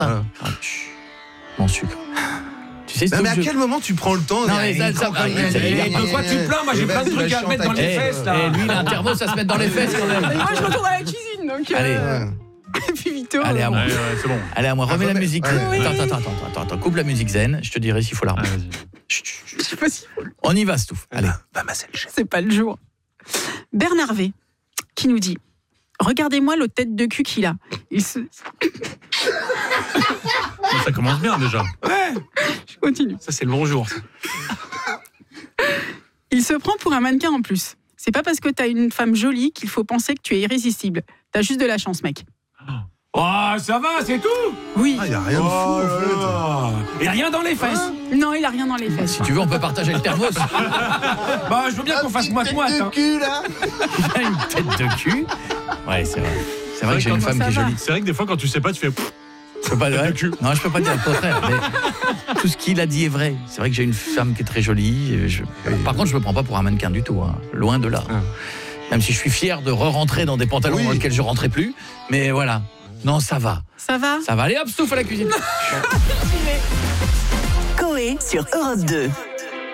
Mon sucre. Tu sais, mais à quel moment tu prends le temps? Non, mais ça va. De quoi tu te plains? Moi, j'ai plein de trucs à mettre dans les fesses, là. Et lui, il a un thermos à se mettre dans les fesses, quand même. Moi, je retourne à la cuisine, donc... Allez. Et puis Vito... Allez, à moi. C'est bon. Allez, à moi, remets la musique. Attends, coupe la musique zen, je te dirai s'il faut la remettre. Je sais pas si... On y va, Stouff. Allez. C'est pas le jour. Bernard V, qui nous dit: regardez-moi l'autre tête de cul qu'il a. Ça commence bien, déjà. Ouais, je continue. Ça, c'est le bonjour. Il se prend pour un mannequin en plus. C'est pas parce que t'as une femme jolie qu'il faut penser que tu es irrésistible. T'as juste de la chance, mec. Oh, ça va, c'est tout? Oui. Il y a rien de fou, en fait. Et rien dans les fesses? Non, il a rien dans les fesses. Si tu veux, on peut partager le thermos. Bah, je veux bien qu'on fasse moite-moite. Tête de cul, là. Il a une tête de cul. Ouais, c'est vrai. C'est vrai que j'ai une femme qui est jolie. C'est vrai que des fois, quand tu sais pas, tu fais... Je peux pas dire. Non, je peux pas dire le contraire. Mais tout ce qu'il a dit est vrai. C'est vrai que j'ai une femme qui est très jolie. Par contre, je me prends pas pour un mannequin du tout. Hein. Loin de là. Même si je suis fier de re-rentrer dans des pantalons dans lesquels je rentrais plus. Mais voilà. Non, ça va. Ça va? Ça va. Allez hop, Stouff à la cuisine. Coé sur Europe 2.